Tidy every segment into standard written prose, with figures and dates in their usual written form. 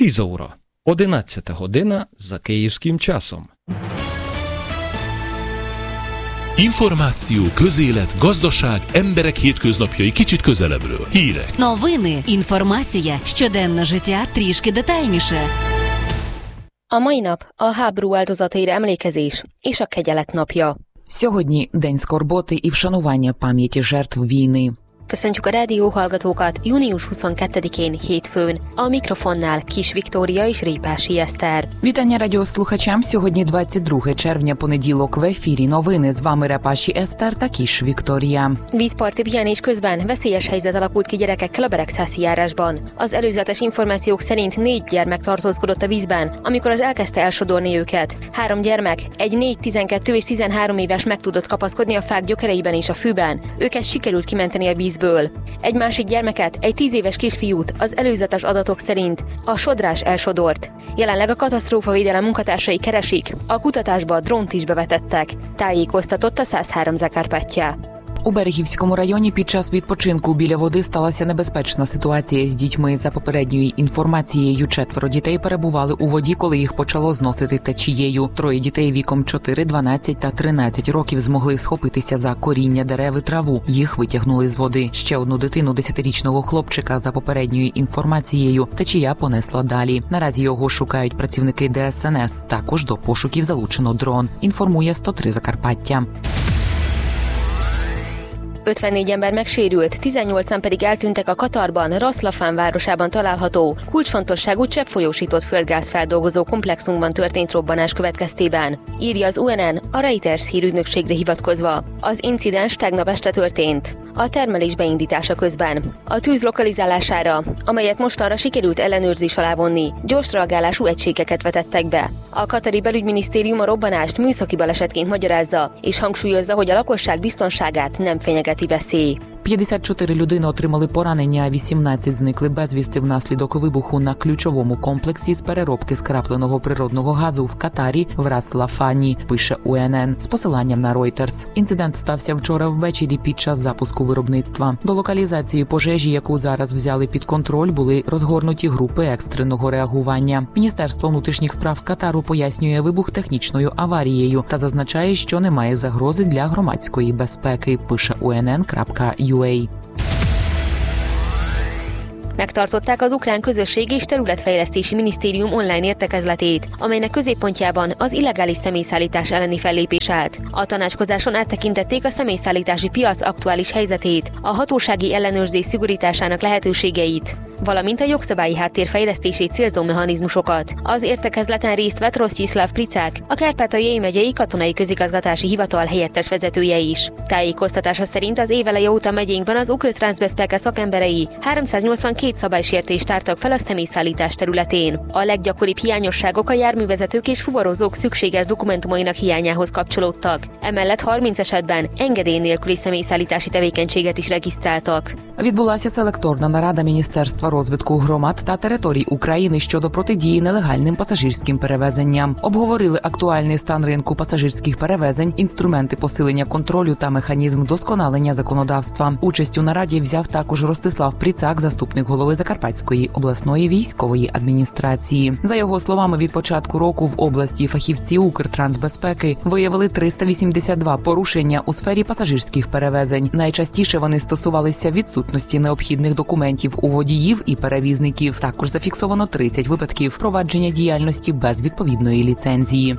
10 óra. 11 година за київським часом. Információ, közélet, gazdaság, emberek hétköznapjai kicsit közelebbről. Hírek. Новини, інформація, щоденне життя трішки детальніше. A mai nap a háború áldozataira emlékezés és a kegyelet napja. Sьогодні день скорботи і вшанування пам'яті жертв війни. Köszöntjük a rádióhallgatókat június 22-én hétfőn. A mikrofonnál Kis Viktória és Répási Eszter. Вітання радіослухачам. Сьогодні 22 червня, понеділок, в ефірі новини. З вами Репаші Eszter та Kis Viktória. Vízparti pihenés közben veszélyes helyzet alakult ki gyerekekkel a Beregszászi járásban. Az előzetes információk szerint 4 gyermek tartózkodott a vízben, amikor az elkezdte elsodorni őket. 3 gyermek, egy 4, 12 és 13 éves meg tudott kapaszkodni a fák gyökereiben és a fűben. Őket sikerült kimenteni a vízből. Egy másik gyermeket, egy 10 éves kisfiút az előzetes adatok szerint a sodrás elsodort. Jelenleg a katasztrófavédelem munkatársai keresik, a kutatásba drónt is bevetettek, tájékoztatott a 103 Закарпаття. У Берегівському районі під час відпочинку біля води сталася небезпечна ситуація з дітьми. За попередньою інформацією, 4 дітей перебували у воді, коли їх почало зносити течією. 3 дітей віком 4, 12 та 13 років змогли схопитися за коріння дерев і траву. Їх витягнули з води. Ще одну дитину, 10-річного хлопчика, за попередньою інформацією, течія понесла далі. Наразі його шукають працівники ДСНС. Також до пошуків залучено дрон. Інформує 103 Закарпаття. 54 ember megsérült, 18-an pedig eltűntek a Katarban, Ras Laffan városában található, kulcsfontosságú cseppfolyósított földgázfeldolgozó komplexumban történt robbanás következtében, írja az UNN a Reuters hírügynökségre hivatkozva. Az incidens tegnap este történt. A termelés beindítása közben. A tűz lokalizálására, amelyet mostanra sikerült ellenőrzés alá vonni, gyors reagálású egységeket vetettek be. A katari belügyminisztérium a robbanást műszaki balesetként magyarázza, és hangsúlyozza, hogy a lakosság biztonságát nem fenyegeti veszély. 54 людини отримали поранення, а 18 зникли безвісти внаслідок вибуху на ключовому комплексі з переробки скрапленого природного газу в Катарі в Рас-Лафані, пише УНН з посиланням на Reuters. Інцидент стався вчора ввечері під час запуску виробництва. До локалізації пожежі, яку зараз взяли під контроль, були розгорнуті групи екстреного реагування. Міністерство внутрішніх справ Катару пояснює вибух технічною аварією та zазначає, що немає загрози для громадської безпеки, пише UNN.ua. Megtartották az ukrán közösség és területfejlesztési minisztérium online értekezletét, amelynek középpontjában az illegális személyszállítás elleni fellépés állt. A tanácskozáson áttekintették a személyszállítási piac aktuális helyzetét, a hatósági ellenőrzés szigorításának lehetőségeit, valamint a jogszabályi háttér fejlesztését célzó mechanizmusokat. Az értekezleten részt vett Rosztyiszlav Pricák, a Kárpátaljai megyei katonai közigazgatási hivatal helyettes vezetője is. Tájékoztatása szerint az év eleje óta megyénkben az Ukrtranszbezpeka szakemberei 382 szabálysértést tártak fel a személyszállítás területén. A leggyakoribb hiányosságok a járművezetők és fuvarozók szükséges dokumentumainak hiányához kapcsolódtak. Emellett 30 esetben engedély nélküli személyszállítási tevékenységet is regisztráltak. Відбулася селекторна нарада Міністерства розвитку громад та територій України щодо протидії нелегальним пасажирським перевезенням. Обговорили актуальний стан ринку пасажирських перевезень, інструменти посилення контролю та механізм вдосконалення законодавства. Участь у нараді взяв також Ростислав Прицак, заступник голови Закарпатської обласної військової адміністрації. За його словами, від початку року в області фахівці Укртрансбезпеки виявили 382 порушення у сфері пасажирських перевезень. Найчастіше вони стосувалися відсутності необхідних документів у водіїв і перевізників. Також зафіксовано 30 випадків провадження діяльності без відповідної ліцензії.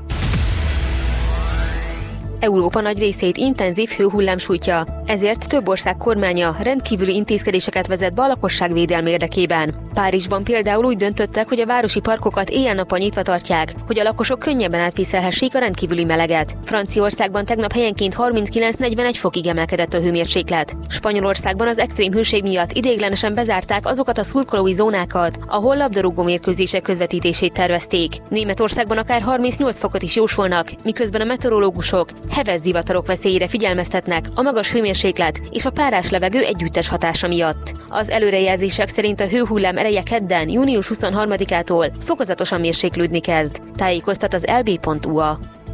Európa nagy részét intenzív hőhullám sújtja, ezért több ország kormánya rendkívüli intézkedéseket vezet be a lakosság védelme érdekében. Párizsban például úgy döntöttek, hogy a városi parkokat éjjel-nappal nyitva tartják, hogy a lakosok könnyebben átvészelhessék a rendkívüli meleget. Franciaországban tegnap helyenként 39-41 fokig emelkedett a hőmérséklet. Spanyolországban az extrém hőség miatt ideiglenesen bezárták azokat a szurkolói zónákat, ahol labdarúgó mérkőzések közvetítését tervezték. Németországban akár 38 fokot is jósolnak, miközben a meteorológusok heves zivatarok veszélyére figyelmeztetnek a magas hőmérséklet és a párás levegő együttes hatása miatt. Az előrejelzések szerint a hőhullám ereje kedden, június 23-ától fokozatosan mérséklődni kezd, tájékoztat az lb.ua.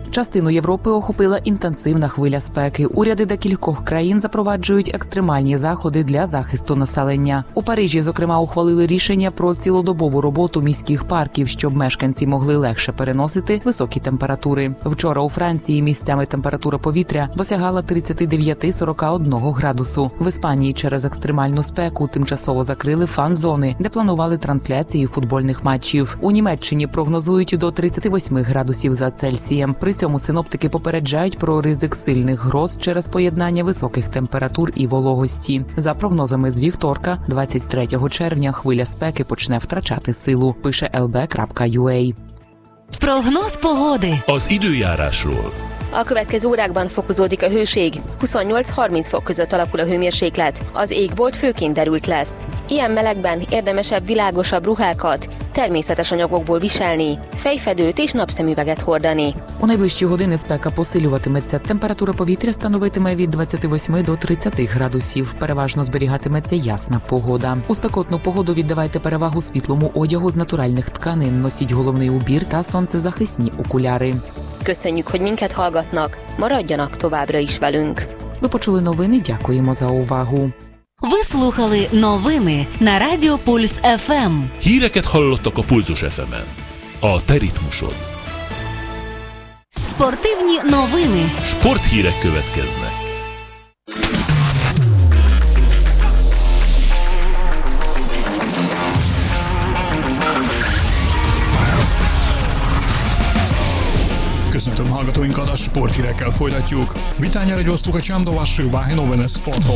Частину Європи охопила інтенсивна хвиля спеки. Уряди декількох країн запроваджують екстремальні заходи для захисту населення. У Парижі, зокрема, ухвалили рішення про цілодобову роботу міських парків, щоб мешканці могли легше переносити високі температури. Вчора у Франції місцями температура повітря досягала 39-41 градусу. В Іспанії через екстремальну спеку тимчасово закрили фан-зони, де планували трансляції футбольних матчів. У Німеччині прогнозують до 38 градусів за Цельсієм. При цьому синоптики попереджають про ризик сильних гроз через поєднання високих температур і вологості. За прогнозами з вівторка, 23 червня, хвиля спеки почне втрачати силу, пише lb.ua. Прогноз pogody. Az időjárásról. A következő órákban fokozódik a hőség, 28-30 fok között alakul a hőmérséklet, az égbolt főként derült lesz. Ilyen melegben érdemesebb világosabb ruhákat, természetes anyagokból viselni, fejfedőt és napszemüveget hordani. У найближчі години спека посилюватиметься. Температура повітря становитиме від 28 до 30 градусів. Переважно зберігатиметься ясна погода. У спекотну погоду віддавайте перевагу світлому одягу з натуральних тканин. Носіть головний убір та сонцезахисні окуляри. Köszönjük, hogy minket hallgatnak, maradjanak továbbra is velünk. Ви почули новини, дякуємо за увагу. Ви слухали новини на Радіо Пульс ФМ. Híreket hallottak a Pulzus FM-en. A te ritmusod. Спортивні новини. Sporthírek következnek. Köszöntöm hallgatóinkat, a sporthírekkel folytatjuk. Witania Radio słuchaczom do waszych uwagi nowiny sportu.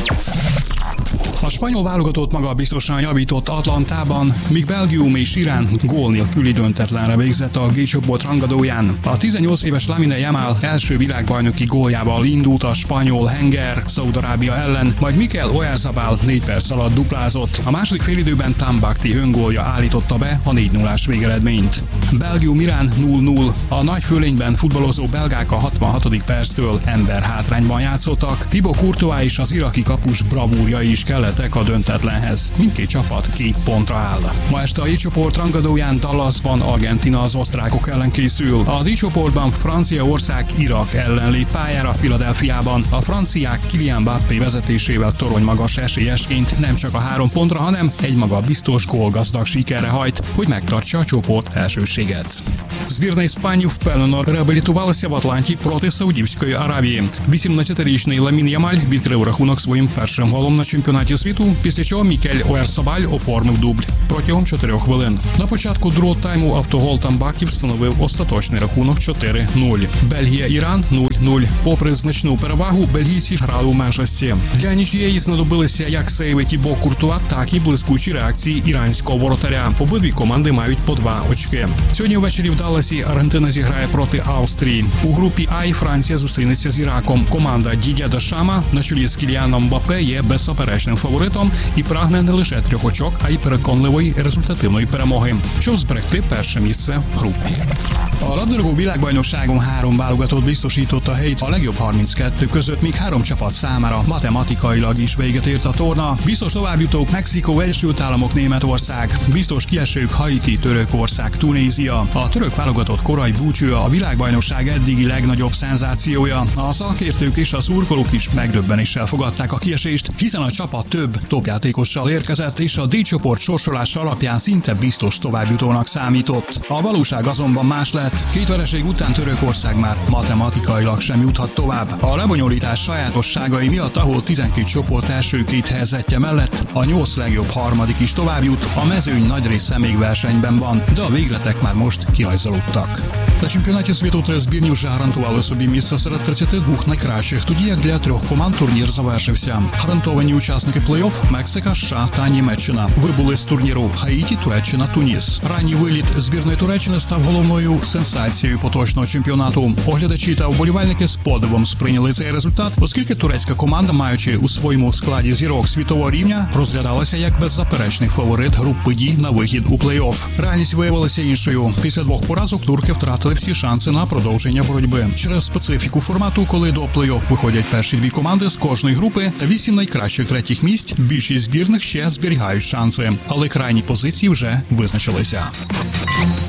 A spanyol válogatott maga biztosan javított Atlantában, míg Belgium és Irán gól nélküli döntetlenre végzett a G-csoport rangadóján. A 18 éves Lamine Yamal első világbajnoki góljával indult a spanyol henger Szaúd-Arábia ellen, majd Mikel Oyarzabal 4 perc alatt duplázott. A második félidőben Tambakti öngólja állította be a 4-0-ás végeredményt. Belgium-Irán 0-0. A nagy fölényben futballozó belgák a 66. perctől emberhátrányban játszottak. Thibaut Courtois és az iraki kapus bravúrja is kellettek a döntetlenhez. Mindkét csapat 2 pontra áll. Ma este a I-csoport rangadóján Dallasban Argentina az osztrákok ellen készül. Az I-csoportban Franciaország Irak ellen lép pályára Philadelphiában. A franciák Kylian Mbappé vezetésével torony magas esélyesként nem csak a 3 pontra, hanem egy magabiztos gólgazdag sikerre hajt, hogy megtartsa a csoport elsőséget. Збірна Іспанії впевнено реабілітувалася в Атланті проти Саудівської Аравії. 18-річний Ламін Ямаль відкрив рахунок своїм першим голом на чемпіонаті світу, після чого Мікель Оярзабаль оформив дубль протягом 4 хвилин. На початку другого тайму автогол Тамбакі встановив остаточний рахунок 4-0. Бельгія-Іран 0-0. Попри значну перевагу, бельгійці грали у меншості. Для нічиєї знадобилися як сейви Тібо Куртуа, так і блискучі реакції іранського воротаря. Обидві команди мають по 2 очки. Сьогодні ввечері в Далласі Аргентина зіграє проти Австрії. У групі А Франція зустрінеться з Іраком. Команда Дід'є Дешама на чолі з Кіліаном Мбаппе є беззаперечним фаворитом і прагне не лише 3 очок, а й переконливої результативної перемоги, щоб зберегти перше місце в групі. A labdarúgó világbajnokságon 3 válogatott biztosította a helyét a legjobb 32 között, míg 3 csapat számára matematikailag is véget ért a torna. Biztos továbbjutók Mexikó, Egyesült Államok, Németország, biztos kiesők Haiti, Törökország, Tunézia. A török válogatott korai búcsúja a világbajnokság eddigi legnagyobb szenzációja. A szakértők és a szurkolók is megdöbbenéssel fogadták a kiesést, hiszen a csapat több topjátékossal érkezett, és a D-csoport sorsolása alapján szinte biztos továbbjutónak számított. A valóság azonban más lett. 2 vereség után Törökország már matematikailag sem juthat tovább. A lebonyolítás sajátosságai miatt, ahol 12 csoport első 2 helyezettje mellett a 8 legjobb harmadik is tovább jut, a mezőny nagy része még versenyben van, de a végletek már most kihajzolódtak. На чемпіонаті світу три збірні вже гарантували собі місце серед 32 найкращих, тоді як для 3 команд турнір завершився. Гарантовані учасники плей-офф – Мексика, США та Німеччина. Вибули з турніру Хаїті, Туреччина, Туніс. Ранній виліт збірної Туреччини став головною сенсацією поточного чемпіонату. Оглядачі та вболівальники з подивом сприйняли цей результат, оскільки турецька команда, маючи у своєму складі зірок світового рівня, розглядалася як беззаперечний фаворит групи «Д» на вихід у плей-офф. Реальність виявилася іншою. Після 2 поразок турки втратили всі шанси на продовження боротьби. Через специфіку формату, коли до плей-офф виходять перші 2 команди з кожної групи та 8 найкращих третіх місць, більшість збірних ще зберігають шанси, але крайні позиції вже визначилися.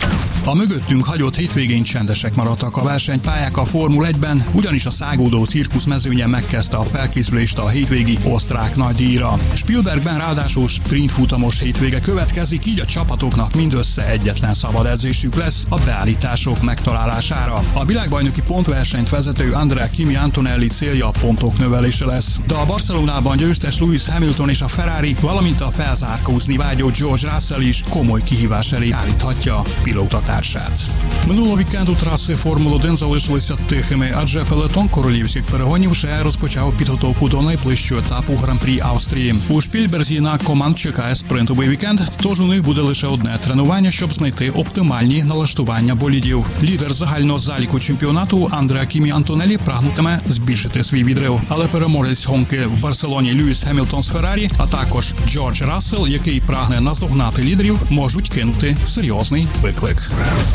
A mögöttünk hagyott hétvégén csendesek maradtak a versenypályák a Formula 1-ben, ugyanis a szágódó cirkuszmezőnyen megkezdte a felkészülést a hétvégi osztrák nagydíjra. Spielbergben ráadásul sprintfutamos hétvége következik, így a csapatoknak mindössze egyetlen szabad edzésük lesz a beállítások megtalálására. A világbajnoki pontversenyt vezető Andrea Kimi Antonelli célja a pontok növelése lesz. De a Barcelonában győztes Lewis Hamilton és a Ferrari, valamint a felzárkózni vágyó George Russell is komoly kihívás elé állíthatja pilótatársát. Минулого вікенду траси Формули-1 залишилися тихими, адже пелетон королівських перегонів вже розпочав підготовку до найближчого етапу Гран-прі Австрії. У Шпільберзі на команд чекає спринтовий вікенд, тож у них буде лише одне тренування, щоб знайти оптимальні налаштування болідів. Лідер загального заліку чемпіонату Андреа Кімі Антонелі прагнутиме збільшити свій відрив, але переможець гонки в Барселоні Льюіс Хемілтон з Феррарі, а також Джордж Рассел, який прагне наздогнати лідерів, можуть кинути серйозний виклик.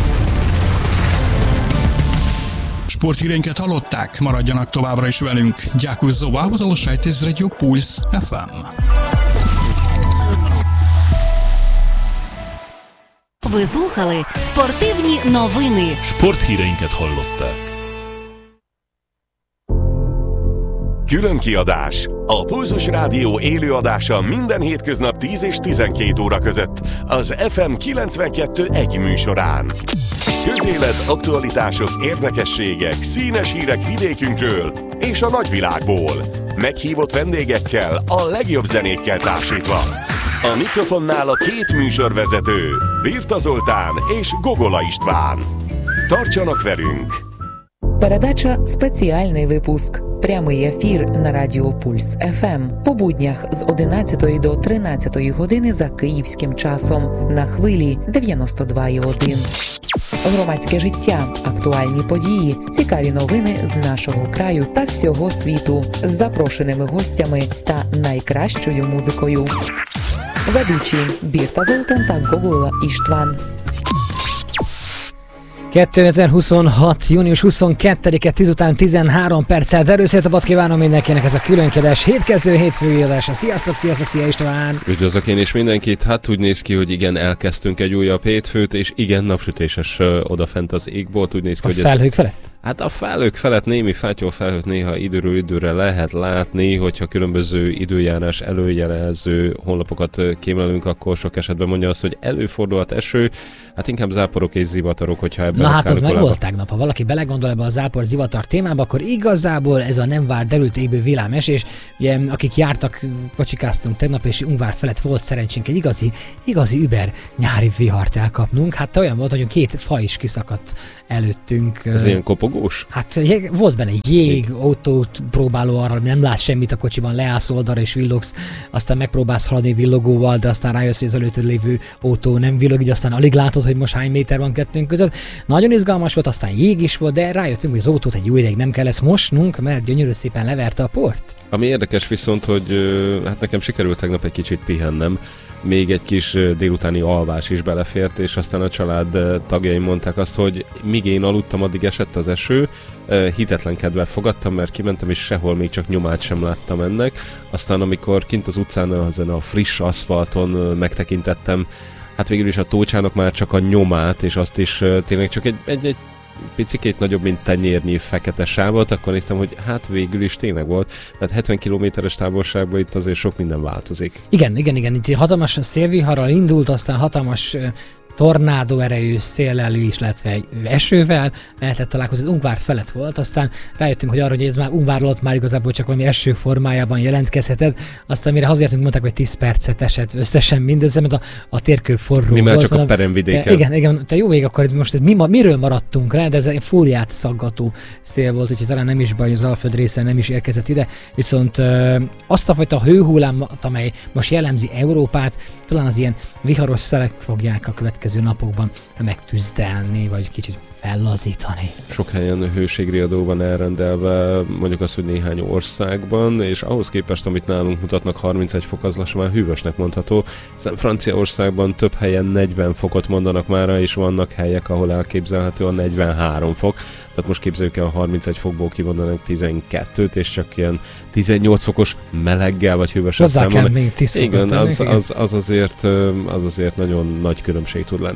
Sporthíreinket hallották, maradjanak továbbra is velünk. Дякую за увагу, залишайтесь з Радіо Пульс FM. Ви слухали спортивні новини. Sporthíreinket hallották. Külön kiadás. A Pulzus Rádió élőadása minden hétköznap 10 és 12 óra között az FM 92.1 műsorán. Közélet, aktualitások, érdekességek, színes hírek vidékünkről és a nagyvilágból. Meghívott vendégekkel, a legjobb zenékkel társítva. A mikrofonnál a két műsorvezető, Birta Zoltán és Gogola István. Tartsanak velünk! Передача «Спеціальний випуск». Прямий ефір на Радіо Пульс ФМ. По буднях з 11 до 13 години за київським часом. На хвилі 92,1. Громадське життя, актуальні події, цікаві новини з нашого краю та всього світу. З запрошеними гостями та найкращою музикою. Ведучі Birta Zoltán та Gogola István. 2026. június 22-e 10 után 13 perccel. Erőszép napot kívánom mindenkinek, ez a különkedves hétkezdő hétfői adása. Sziasztok, szia István! Üdvözlök én is mindenkit. Hát úgy néz ki, hogy igen, elkezdtünk egy újabb hétfőt, és igen, napsütéses odafent az égbolt. Úgy néz ki, a hogy felhők felett? Hát a felhők felett némi fátyolfelhőt néha időről időre lehet látni, hogyha különböző időjárás előjelező honlapokat kémlelünk, akkor sok esetben mondja azt, hogy előfordulhat eső, hát inkább záporok és zivatarok, hogyha ebben na hát az meg volt tegnap. Ha valaki belegondol ebbe a zápor-zivatar témába, akkor igazából ez a nem vár derült égből villámesés. Ugye, akik jártak, kocsikáztunk tegnap, és Ungvár felett volt szerencsénk egy igazi über nyári vihart elkapnunk. Hát olyan volt, hogy 2 fa is kiszakadt előttünk. Ez ilyen kopogós? Hát volt benne jég, autót próbáló arra, nem látsz semmit a kocsiban, leállsz oldalra és villogsz, aztán megpróbálsz haladni villogóval, de aztán rájössz, hogy az előtted lévő autó nem villog, így aztán alig látod, hogy most hány méter van kettőnk között. Nagyon izgalmas volt, aztán jég is volt, de rájöttünk, hogy az autót egy jó ideig nem kell ezt mosnunk, mert gyönyörű szépen leverte a port. Ami érdekes viszont, hogy hát nekem sikerült tegnap egy kicsit pihennem, még egy kis délutáni alvás is belefért, és aztán a család tagjaim mondták azt, hogy míg én aludtam, addig esett az eső, hitetlenkedve fogadtam, mert kimentem, és sehol még csak nyomát sem láttam ennek. Aztán amikor kint az utcán, ezen a friss aszfalton megtekintettem, hát végül is a tócsának már csak a nyomát, és azt is tényleg csak egy picikét nagyobb, mint tenyérnyi fekete sávot, akkor néztem, hogy hát végül is tényleg volt. Tehát 70 kilométeres távolságban itt azért sok minden változik. Igen, itt hatalmas szélviharral indult, aztán hatalmas tornádó erejű széllel is, illetve esővel lehetett találkozni, az Ungvár felett volt, aztán rájöttünk, hogy arra, hogy ez már Ungvár alatt már igazából csak valami eső formájában jelentkezhetett, aztán mire hazértünk, mondták, hogy 10 percet esett összesen mindezzel, mert a térkő forró mi volt. Már csak a peremvidéken. Igen, te jó ég, akkor most miről maradtunk rá, de ez egy fóliát szaggató szél volt, úgyhogy talán nem is baj, az Alföld részen nem is érkezett ide, viszont azt a fajta hőhullámot, amely most jellemzi Európát, talán az ilyen viharos szelek fogják a következő napokban megtüzdelni, vagy kicsit fellazítani. Sok helyen hőségriadó van elrendelve, mondjuk azt, hogy néhány országban, és ahhoz képest, amit nálunk mutatnak, 31 fok, az lassan már hűvösnek mondható. Hiszen Franciaországban több helyen 40 fokot mondanak mára, és vannak helyek, ahol elképzelhető a 43 fok. Tehát most képzeljük el, a 31 fokból kivondanak 12-t, és csak ilyen 18 fokos meleggel vagy hűvösen számolni. Igen, az azért nagyon nagy különbség tud lenni.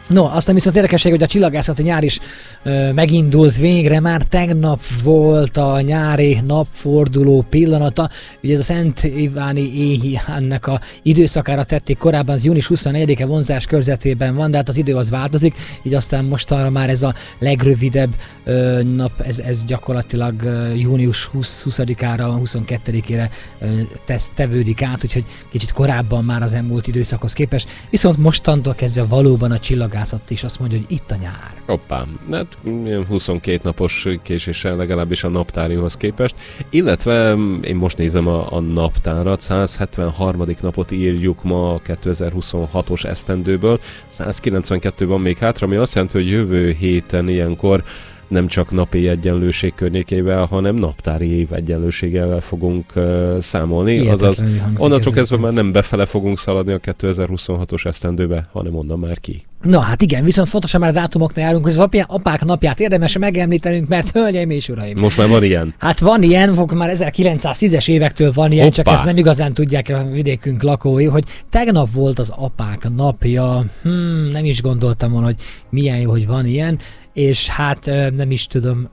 No, aztán viszont érdekesség, hogy a csillagászati nyár is megindult végre, már tegnap volt a nyári napforduló pillanata. Ugye ez a Szent Iváni éjjánnak a időszakára tették korábban, az június 24-e vonzás körzetében van, de hát az idő az változik, így aztán mostanra már ez a legrövidebb nap, ez gyakorlatilag június 20-ára, 22-ére tevődik át, úgyhogy kicsit korábban már az elmúlt időszakhoz képest, viszont mostantól kezdve valóban a csillagászat is azt mondja, hogy itt a nyár. Hoppá, hát 22 napos késéssel legalábbis a naptárihoz képest, illetve én most nézem a naptárat, 173. napot írjuk ma 2026-os esztendőből, 192 van még hátra, ami azt jelenti, hogy jövő héten ilyenkor nem csak napi egyenlőség környékével, hanem naptári év egyenlőséggel fogunk számolni. Azaz onnantól kezdve már nem befele fogunk szaladni a 2026-os esztendőbe, hanem onnan már ki. Na hát igen, viszont fontosan már a dátumoknál járunk, hogy az apák napját érdemes megemlítenünk, mert hölgyeim és uraim. Most már van ilyen. Hát van ilyen, már 1910-es évektől van ilyen, Hoppá. Csak ezt nem igazán tudják a vidékünk lakói, hogy tegnap volt az apák napja. Nem is gondoltam volna, hogy milyen jó, hogy van ilyen. És hát nem is tudom,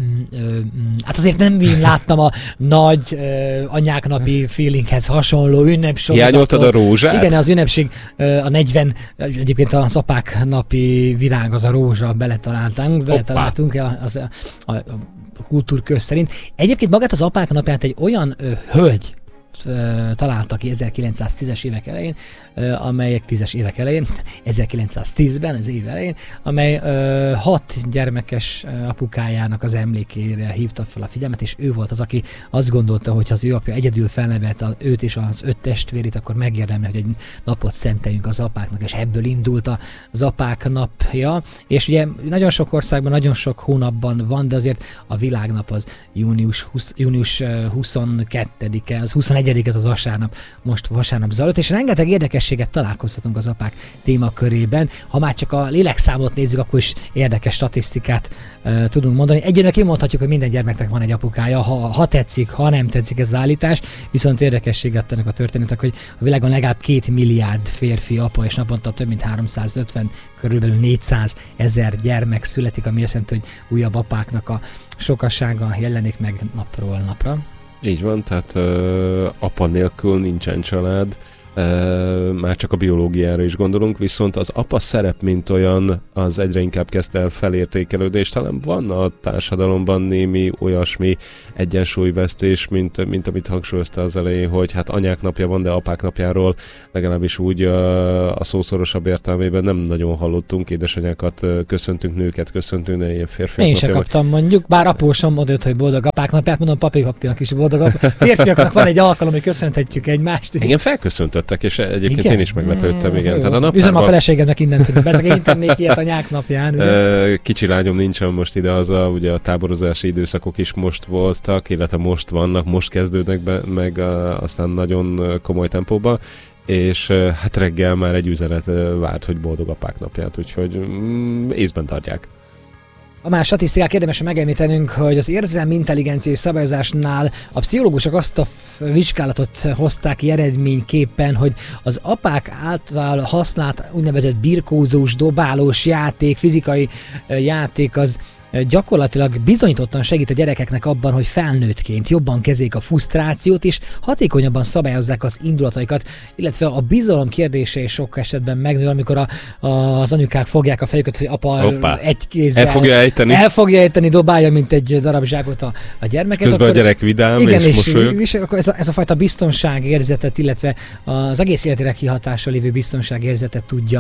hát azért nem láttam a nagy anyák napi feelinghez hasonló ünnepsorozatot. Hiányoltad a rózsát? Igen, az ünnepség a 40, egyébként az apák napi virág, az a rózsa, beletaláltunk a kultúrkör szerint. Egyébként magát az apák napját egy olyan hölgy találta ki 1910-es évek elején, amelyek 10-es évek elején, 1910-ben, az év elején, amely 6 gyermekes apukájának az emlékére hívta fel a figyelmet, és ő volt az, aki azt gondolta, hogy ha az ő apja egyedül felnevelte őt és az 5 testvérét, akkor megérdemli, hogy egy napot szenteljünk az apáknak, és ebből indult az apák napja. És ugye nagyon sok országban, nagyon sok hónapban van, de azért a világnap az június 22-e, az 21-e, ez az vasárnap, most vasárnap zajlott, és rengeteg érdekességet találkozhatunk az apák témakörében. Ha már csak a lélekszámot nézzük, akkor is érdekes statisztikát tudunk mondani. Egyébként kimondhatjuk, hogy minden gyermeknek van egy apukája, ha tetszik, ha nem tetszik ez az állítás, viszont érdekességet ennek a történetek, hogy a világon legalább 2 milliárd férfi apa, és naponta több mint 350, körülbelül 400 000 gyermek születik, ami azt jelenti, hogy újabb apáknak a sokasága jelenik meg napról napra. Így van, tehát apa nélkül nincsen család, már csak a biológiára is gondolunk, viszont az apa szerep, mint olyan, az egyre inkább kezdte el felértékelődni, és talán van a társadalomban némi olyasmi egyensúlyvesztés, mint amit hangsúlyozta az elején, hogy hát anyák napja van, de apák napjáról legalábbis úgy a szószorosabb értelmében nem nagyon hallottunk, édesanyákat köszöntünk, nőket köszöntünk, de ilyen férfiak. Én sem kaptam mondjuk, bár apósom odajött, hogy boldog apák napját, mondom, papinak is boldog apák. Férfiaknak van egy alkalom, hogy köszönhetjük egymást. Igen, felköszöntöttek, és egyébként igen? Én is meglepődtem, igen. Tehát a naptárban... Üzem a feleségemnek innen, hogy bezeg, én tennék ilyet anyák napján. Ugye? Kicsi lányom nincsen most idehaza, ugye a táborozási időszakok is most voltak, illetve most vannak, most kezdődnek be, meg aztán nagyon komoly tempóban, és hát reggel már egy üzenet várt, hogy boldog apák napját, úgyhogy észben tartják. A más statisztikák érdemes megemlítenünk, hogy az érzelmi intelligencia és szabályozásnál a pszichológusok azt a vizsgálatot hozták ki eredményképpen, hogy az apák által használt úgynevezett birkózós, dobálós játék, fizikai játék az gyakorlatilag bizonyítottan segít a gyerekeknek abban, hogy felnőttként jobban kezeljék a frusztrációt és hatékonyabban szabályozzák az indulataikat, illetve a bizalom kérdése is sok esetben megnő, amikor az anyukák fogják a fejüket, hogy apa egy kézzel el fogja ejteni, dobálja, mint egy darab zsákot a gyermeket. Közben akkor, a gyerek vidám, igen, és mosolyog. És akkor ez a fajta biztonságérzetet, illetve az egész életére kihatással lévő biztonságérzetet tudja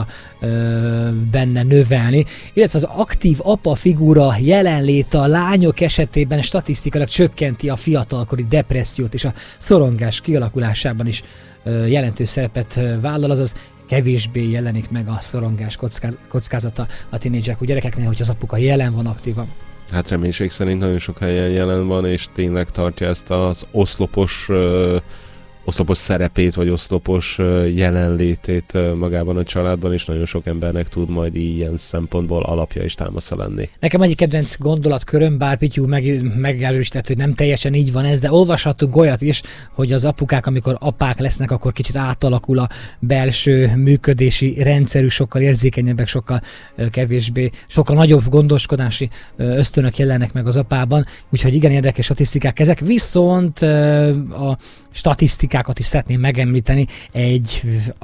benne növelni, illetve az aktív apa figura jelenléte a lányok esetében statisztikailag csökkenti a fiatalkori depressziót, és a szorongás kialakulásában is jelentős szerepet vállal, azaz kevésbé jelenik meg a szorongás kockázata a tínédzserek gyerekeknél, hogy az apuka jelen van aktívan. Hát reménység szerint nagyon sok helyen jelen van, és tényleg tartja ezt az oszlopos oszlopos szerepét, vagy oszlopos jelenlétét magában a családban, és nagyon sok embernek tud majd ilyen szempontból alapja és támasza lenni. Nekem egyik kedvenc gondolatköröm, bár Pityu megerősített, hogy nem teljesen így van ez, de olvashattunk olyat is, hogy az apukák, amikor apák lesznek, akkor kicsit átalakul a belső működési rendszerű, sokkal érzékenyebbek, sokkal kevésbé, sokkal nagyobb gondoskodási ösztönök jelennek meg az apában, úgyhogy igen érdekes statisztikák ezek, viszont a statisztikákat is szeretném megemlíteni. Egy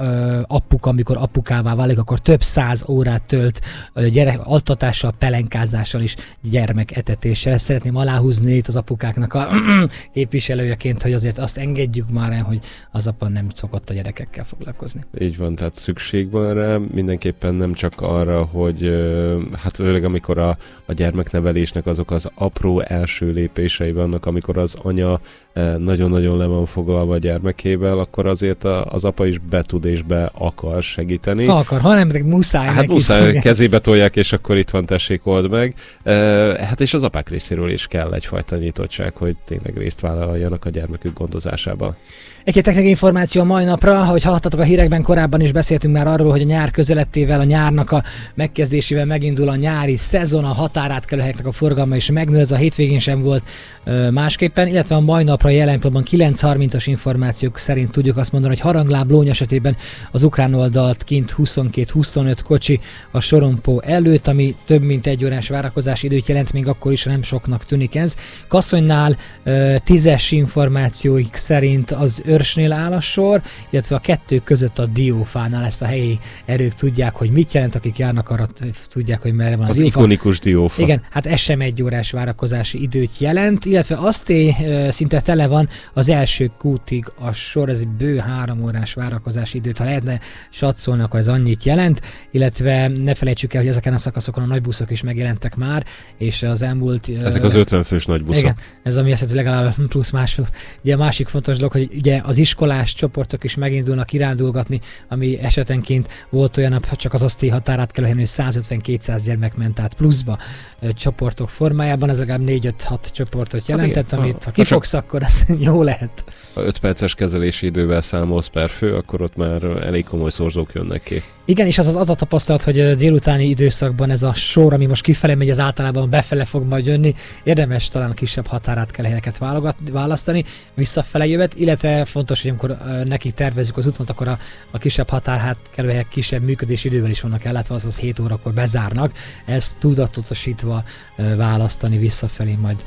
apuka, amikor apukává válik, akkor több 100 órát tölt gyerek altatással, pelenkázással és gyermeketetéssel. Ezt szeretném aláhúzni itt az apukáknak a képviselőjeként, hogy azért azt engedjük már el, hogy az apa nem szokott a gyerekekkel foglalkozni. Így van, tehát szükség van rá, mindenképpen nem csak arra, hogy hát főleg amikor a gyermeknevelésnek azok az apró első lépései vannak, amikor az anya nagyon-nagyon le van foglalva a gyermekével, akkor azért az apa is be tud és be akar segíteni. Ha akar, hanem muszáj. Hát muszáj, kezébe tolják, és akkor itt van, tessék, old meg. Hát és az apák részéről is kell egyfajta nyitottság, hogy tényleg részt vállaljanak a gyermekük gondozásában. Egy-két technikai információ a mai napra, hogy hallottatok a hírekben, korábban is beszéltünk már arról, hogy a nyár közelettével, a nyárnak a megkezdésével megindul a nyári szezon, a határátkelőhelyeknek a forgalma is megnő, ez a hétvégén sem volt másképpen, illetve a mai napra jelen pillanatban 9:30-as információk szerint tudjuk azt mondani, hogy Harangláb-Lóny esetében az ukrán oldalt kint 22-25 kocsi a sorompó előtt, ami több mint 1 órás várakozási időt jelent, még akkor is nem soknak tűnik ez. Kaszonynál 10-es információik szerint az Őrsnél áll a sor, illetve a 2 között a Diófánál. Ezt a helyi erők tudják, hogy mit jelent, akik járnak arra, tudják, hogy merre van az Diófa. Ikonikus Diófa. Igen, hát ez sem 1 órás várakozási időt jelent, illetve Aszté szinte tele van, az első kútig a sor, ez egy bő 3 órás várakozási időt, ha lehetne satszolni, akkor ez annyit jelent, illetve ne felejtsük el, hogy ezeken a szakaszokon a nagybuszok is megjelentek már, és az elmúlt... Ezek az 50 fős nagybuszok. Igen, ez ami azt jelenti, legalább plusz másfél. Ugye a másik fontos dolog, hogy ugye az iskolás csoportok is megindulnak kirándulgatni, ami esetenként volt olyan nap, csak az Aszté határátkelőhelyen, hogy 150-200 gyermek ment át pluszba csoportok formájában, ez legalább 4-5-6 csoportot jelentett, hát amit ha kifogsz, akkor az jó lehet. Ha 5 perces kezelési idővel számolsz per fő, akkor ott már elég komoly szorzók jönnek ki. Igen, és az a tapasztalat, hogy délutáni időszakban ez a sor, ami most kifele megy, az általában befele fog majd jönni, érdemes talán a kisebb határátkelőhelyeket választani, visszafele jövet, illetve fontos, hogy amikor nekik tervezzük az útvonat, akkor a kisebb határátkelőhelyek kisebb működési idővel is vannak ellátva, azaz 7 órakor bezárnak, ezt tudatosítva választani visszafelé majd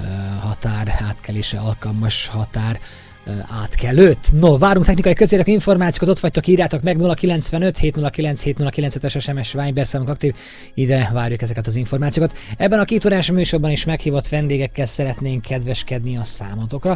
határátkelésre alkalmas határ átkelőt. No, várunk technikai közérek információkat, ott vagytok, írjátok meg 095 709 709-es SMS Viber számunk aktív, ide várjuk ezeket az információkat. Ebben a 2 órás műsorban is meghívott vendégekkel szeretnénk kedveskedni a számotokra.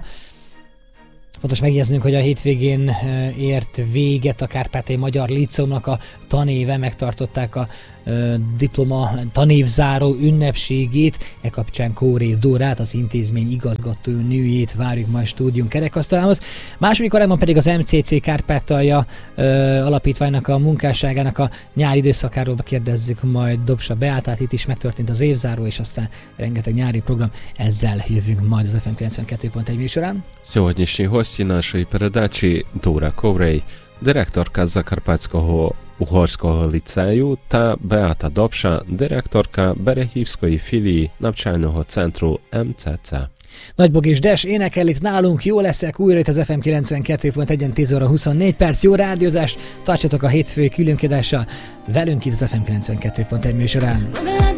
Fontos megjegyeznünk, hogy a hétvégén ért véget a Kárpátaljai Magyar Líceumnak a tanéve, megtartották a diploma tanévzáró ünnepségét, e kapcsán Kóré Dórát, az intézmény igazgató nőjét várjuk majd stúdium kerekasztalához. Második órában pedig az MCC Kárpátalja alapítványnak a munkásságának a nyári időszakáról kérdezzük majd Dobsa Beátát, itt is megtörtént az évzáró, és aztán rengeteg nyári program, ezzel jövünk majd az FM 92.1 műsorán. Сьогоднішні гості нашої передачі Дора Коврей, директорка Закарпатського угорського ліцею та Беата Добша, директорка Берегівської філії навчального центру МЦЦ. Nagybog és Des énekel itt nálunk, jó leszek újra itt az FM 92.1-en 10 óra 24 perc, jó rádiózást, tartsatok a hétfői különkiadással velünk itt az FM 92.1 műsorán.